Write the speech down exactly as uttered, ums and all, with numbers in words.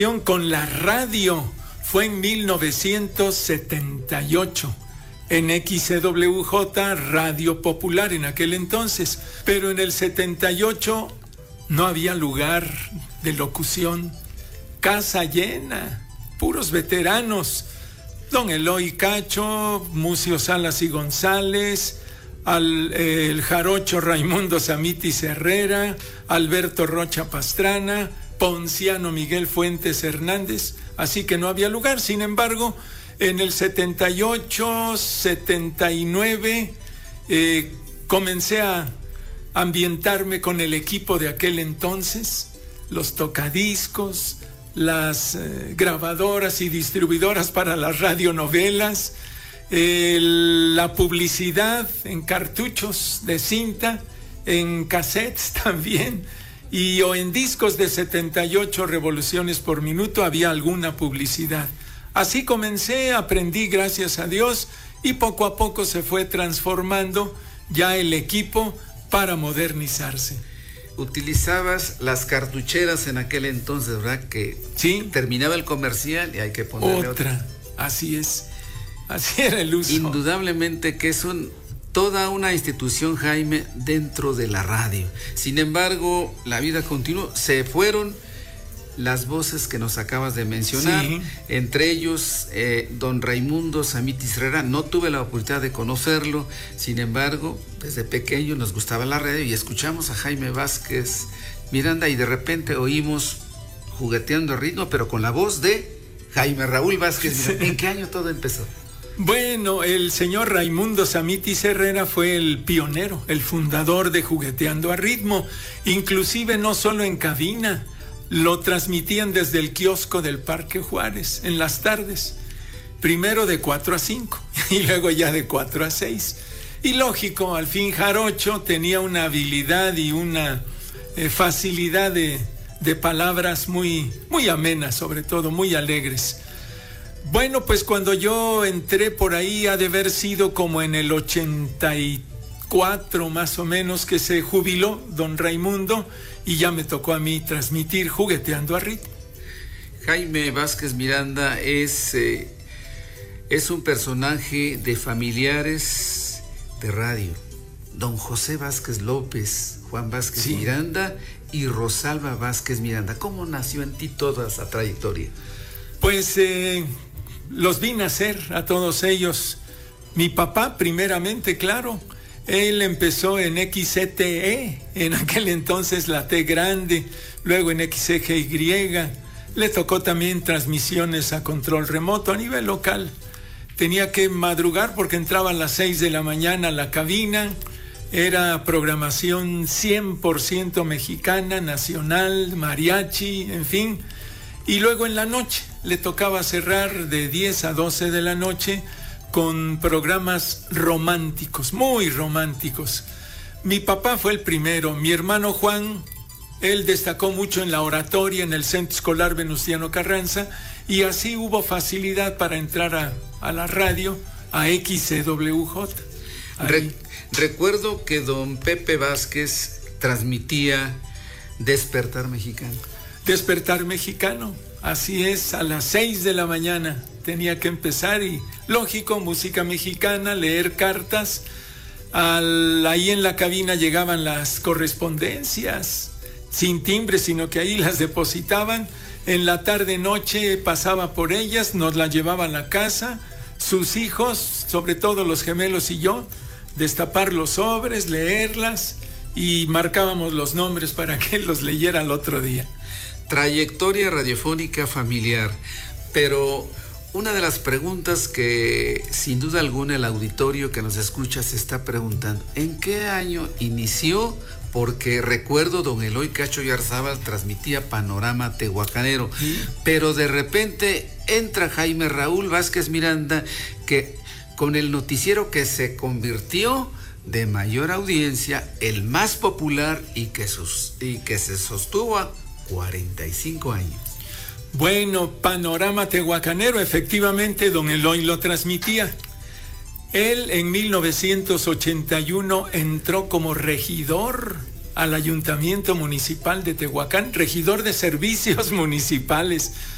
Con la radio fue en mil novecientos setenta y ocho en X C W J, Radio Popular en aquel entonces, pero en el setenta y ocho no había lugar de locución, casa llena, puros veteranos, don Eloy Cacho, Mucio Salas y González, al, eh, el jarocho Raimundo Samitis Herrera, Alberto Rocha Pastrana, Ponciano Miguel Fuentes Hernández, así que no había lugar. Sin embargo, en el setenta y ocho, setenta y nueve eh, comencé a ambientarme con el equipo de aquel entonces, los tocadiscos, las eh, grabadoras y distribuidoras para las radionovelas, eh, la publicidad en cartuchos de cinta, en cassettes también, y o en discos de setenta y ocho revoluciones por minuto había alguna publicidad. Así comencé, aprendí gracias a Dios, y poco a poco se fue transformando ya el equipo para modernizarse. Utilizabas las cartucheras en aquel entonces, ¿verdad? Que sí, terminaba el comercial y hay que ponerle otra. Otra, así es, así era el uso. Indudablemente que es un... toda una institución, Jaime, dentro de la radio. Sin embargo, la vida continuó. Se fueron las voces que nos acabas de mencionar, sí. Entre ellos eh, don Raimundo Samitis Herrera. No tuve la oportunidad de conocerlo, sin embargo, desde pequeño nos gustaba la radio y escuchamos a Jaime Vázquez Miranda y de repente oímos Jugueteando a Ritmo, pero con la voz de Jaime Raúl Vázquez Miranda. Sí. ¿En qué año todo empezó? Bueno, el señor Raimundo Samitis Herrera fue el pionero, el fundador de Jugueteando a Ritmo, inclusive no solo en cabina, lo transmitían desde el kiosco del Parque Juárez en las tardes, primero de cuatro a cinco y luego ya de cuatro a seis. Y lógico, al fin Jarocho tenía una habilidad y una eh, facilidad de, de palabras muy, muy amenas, sobre todo muy alegres. Bueno, pues cuando yo entré por ahí ha de haber sido como en el ochenta y cuatro más o menos que se jubiló don Raimundo y ya me tocó a mí transmitir Jugueteando a Ritmo. Jaime Vázquez Miranda es, eh, es un personaje de Familiares de radio. Don José Vázquez López, Juan Vázquez sí. Miranda y Rosalba Vázquez Miranda. ¿Cómo nació en ti toda esa trayectoria? Pues eh, los vi nacer a todos ellos. Mi papá primeramente, claro. Él empezó en X C T E, en aquel entonces la T grande, luego en X C G Y. Le tocó también transmisiones a control remoto a nivel local. Tenía que madrugar porque entraba a las seis de la mañana a la cabina. Era programación cien por ciento mexicana, nacional, mariachi, en fin. Y luego en la noche le tocaba cerrar de diez a doce de la noche con programas románticos, muy románticos. Mi papá fue el primero. Mi hermano Juan, él destacó mucho en la oratoria en el Centro Escolar Venustiano Carranza y así hubo facilidad para entrar a, a la radio, a X C W J. Re- recuerdo que don Pepe Vázquez transmitía Despertar Mexicano. Despertar Mexicano, así es, a las seis de la mañana tenía que empezar y lógico, música mexicana, leer cartas. Al, ahí en la cabina llegaban las correspondencias sin timbre, sino que ahí las depositaban. En la tarde noche pasaba por ellas, nos las llevaba a la casa, sus hijos, sobre todo los gemelos y yo, destapar los sobres, leerlas y marcábamos los nombres para que los leyera al otro día. Trayectoria radiofónica familiar, pero una de las preguntas que sin duda alguna el auditorio que nos escucha se está preguntando, ¿en qué año inició? Porque recuerdo don Eloy Cacho Yarzábal transmitía Panorama Tehuacanero, ¿sí? Pero de repente entra Jaime Raúl Vázquez Miranda, que con el noticiero que se convirtió de mayor audiencia, el más popular y que, sus, y que se sostuvo a cuarenta y cinco años. Bueno, Panorama Tehuacanero, efectivamente, don Eloy lo transmitía. Él en mil novecientos ochenta y uno entró como regidor al Ayuntamiento Municipal de Tehuacán, regidor de servicios municipales.